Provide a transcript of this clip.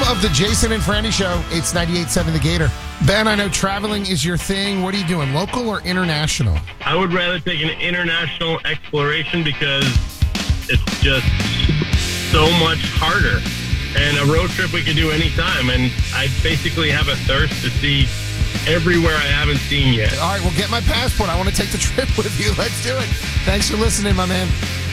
of the Jason and Franny Show. It's 98.7 The Gator. Ben, I know traveling is your thing. What are you doing, local or international? I would rather take an international exploration because it's just so much harder. And a road trip we could do anytime. And I basically have a thirst to see everywhere I haven't seen yet. All right, well, get my passport. I want to take the trip with you. Let's do it. Thanks for listening, my man.